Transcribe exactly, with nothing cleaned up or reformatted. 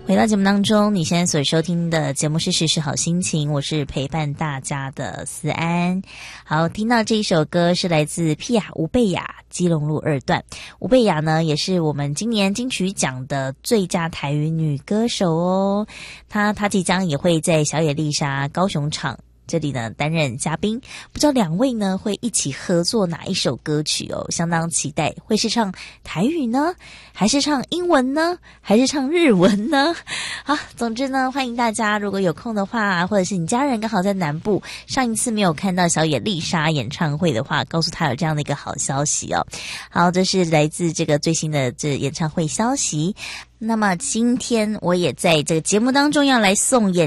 回到节目当中，你现在所收听的节目是时时好心情，我是陪伴大家的思安。好，听到这一首歌是来自皮雅吴贝雅基隆路二段。吴贝雅呢也是我们今年金曲奖的最佳台语女歌手哦，她她即将也会在小野丽莎高雄场这里呢担任嘉宾，不知道两位呢会一起合作哪一首歌曲哦，相当期待。会是唱台语呢，还是唱英文呢，还是唱日文呢？好，总之呢，欢迎大家如果有空的话，或者是你家人刚好在南部，上一次没有看到小野丽莎演唱会的话，告诉他有这样的一个好消息哦。好，这是来自这个最新的这演唱会消息。那么今天我也在这个节目当中要来送演